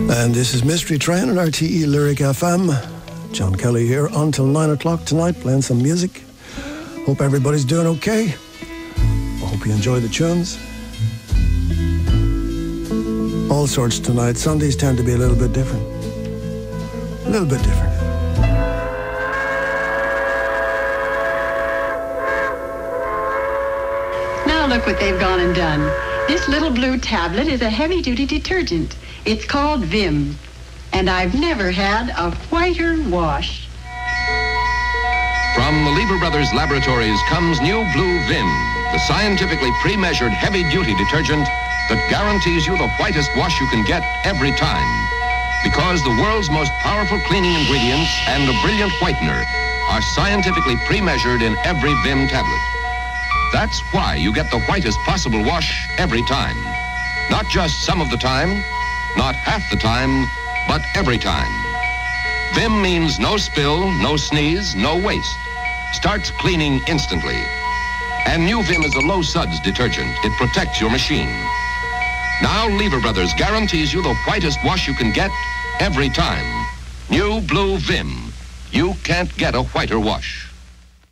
And this is Mystery Train on RTE Lyric FM. John Kelly here until 9 o'clock tonight, playing some music. Hope everybody's doing okay. I hope you enjoy the tunes. All sorts tonight. Sundays tend to be a little bit different. A little bit different. Now look what they've gone and done. This little blue tablet is a heavy-duty detergent. It's called Vim, and I've never had a whiter wash. From the Lever Brothers Laboratories comes new Blue Vim, the scientifically pre-measured heavy-duty detergent that guarantees you the whitest wash you can get every time. Because the world's most powerful cleaning ingredients and a brilliant whitener are scientifically pre-measured in every Vim tablet. That's why you get the whitest possible wash every time. Not just some of the time, not half the time, but every time. Vim means no spill, no sneeze, no waste. Starts cleaning instantly. And new Vim is a low suds detergent. It protects your machine. Now Lever Brothers guarantees you the whitest wash you can get every time. New Blue Vim. You can't get a whiter wash.